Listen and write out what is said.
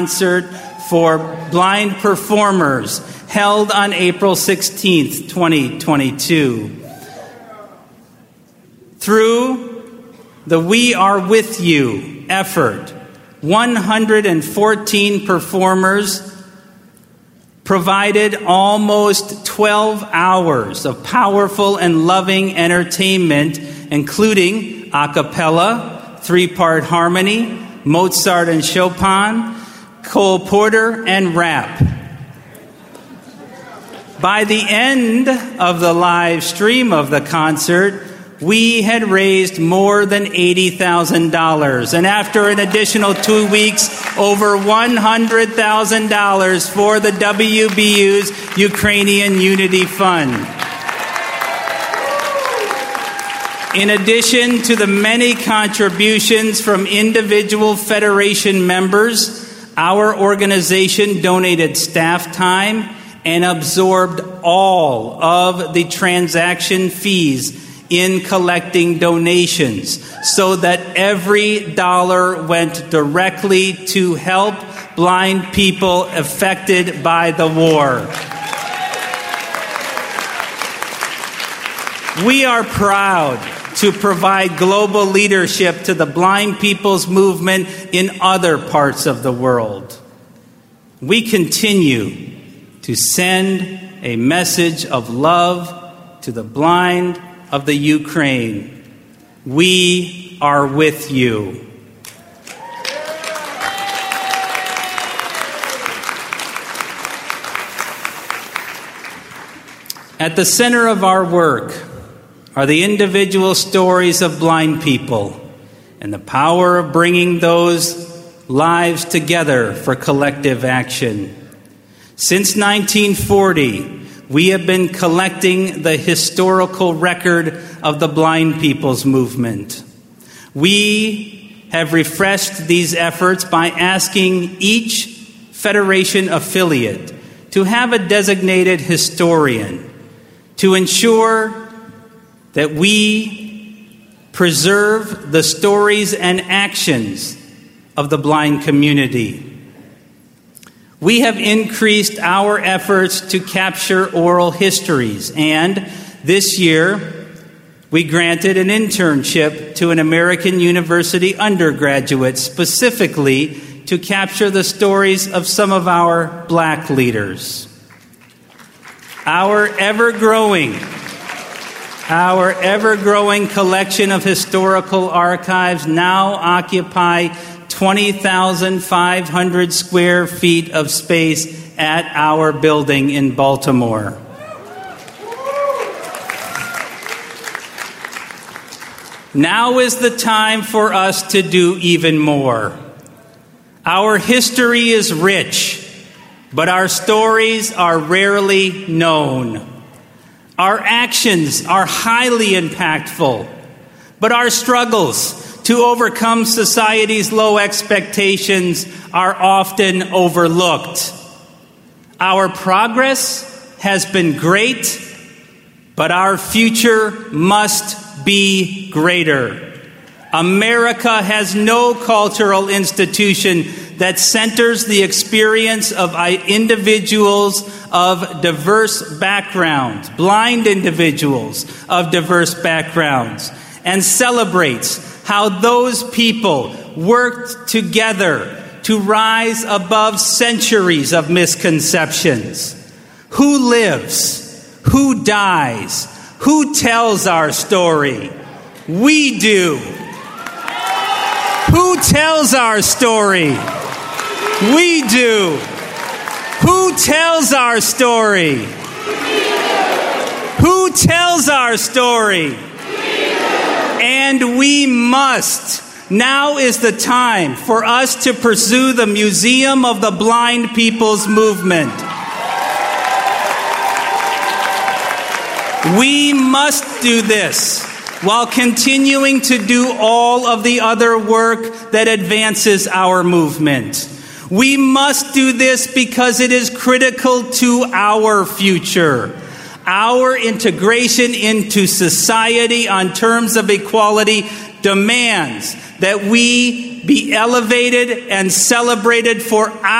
concert for blind performers held on April 16th, 2022. Through the We Are With You effort, 114 performers provided almost 12 hours of powerful and loving entertainment, including a cappella, three-part harmony, Mozart and Chopin, Cole Porter, and rap. By the end of the live stream of the concert, we had raised more than $80,000, and after an additional 2 weeks, over $100,000 for the WBU's Ukrainian Unity Fund. In addition to the many contributions from individual Federation members, our organization donated staff time and absorbed all of the transaction fees in collecting donations, so that every dollar went directly to help blind people affected by the war. We are proud to provide global leadership to the blind people's movement in other parts of the world. We continue to send a message of love to the blind of the Ukraine. We are with you. At the center of our work are the individual stories of blind people and the power of bringing those lives together for collective action. Since 1940, we have been collecting the historical record of the blind people's movement. We have refreshed these efforts by asking each Federation affiliate to have a designated historian to ensure that we preserve the stories and actions of the blind community. We have increased our efforts to capture oral histories, and this year we granted an internship to an American university undergraduate specifically to capture the stories of some of our black leaders. Our ever-growing collection of historical archives now occupy 20,500 square feet of space at our building in Baltimore. Now is the time for us to do even more. Our history is rich, but our stories are rarely known. Our actions are highly impactful, but our struggles to overcome society's low expectations are often overlooked. Our progress has been great, but our future must be greater. America has no cultural institution that centers the experience of individuals of diverse backgrounds, blind individuals of diverse backgrounds, and celebrates how those people worked together to rise above centuries of misconceptions. Who lives? Who dies? Who tells our story? We do. Who tells our story? We do. Who tells our story? Who tells our story? And we must. Now is the time for us to pursue the Museum of the Blind People's Movement. We must do this while continuing to do all of the other work that advances our movement. We must do this because it is critical to our future. Our integration into society on terms of equality demands that we be elevated and celebrated for